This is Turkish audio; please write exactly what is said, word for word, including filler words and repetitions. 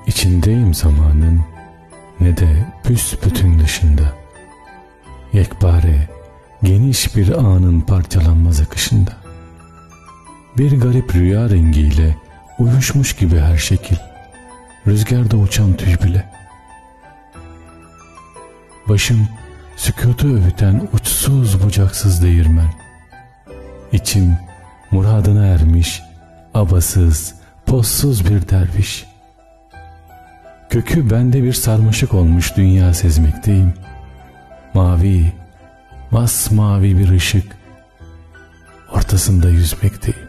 İçindeyim zamanın, ne de büsbütün dışında. Yekpare, geniş bir anın parçalanmaz akışında. Bir garip rüya rengiyle uyuşmuş gibi her şekil, rüzgarda uçan tüy bile. Başım sükutu öğüten uçsuz bucaksız değirmen. İçim muradına ermiş, abasız, pozsuz bir derviş. Kökü bende bir sarmaşık olmuş dünya sezmekteyim. Mavi, masmavi bir ışık, ortasında yüzmekteyim.